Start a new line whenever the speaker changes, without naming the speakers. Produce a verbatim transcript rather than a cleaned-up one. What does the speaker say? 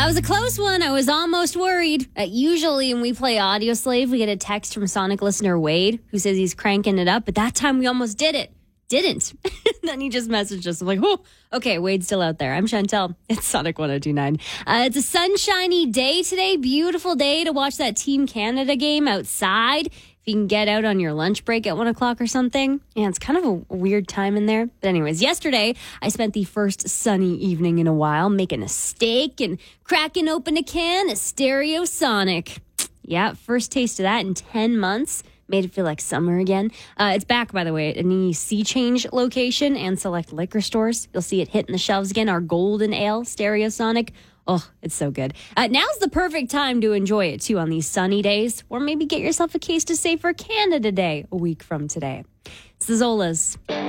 That was a close one. I was almost worried. Uh, usually when we play Audio Slave, we get a text from Sonic listener Wade who says he's cranking it up. But that time we almost did it. Didn't. Then he just messaged us. I'm like, oh, okay, Wade's still out there. I'm Chantel. It's Sonic one oh two point nine. Uh, it's a sunshiny day today. Beautiful day to watch that Team Canada game outside. If you can get out on your lunch break at one o'clock or something. Yeah, it's kind of a weird time in there. But anyways, yesterday I spent the first sunny evening in a while making a steak and cracking open a can of Stereosonic. Yeah, first taste of that in ten months. Made it feel like summer again. Uh, it's back, by the way, at any Sea Change location and select liquor stores. You'll see it hitting the shelves again. Our Golden Ale, Stereosonic. Oh, it's so good. Uh, now's the perfect time to enjoy it, too, on these sunny days. Or maybe get yourself a case to save for Canada Day a week from today. It's the Zolas.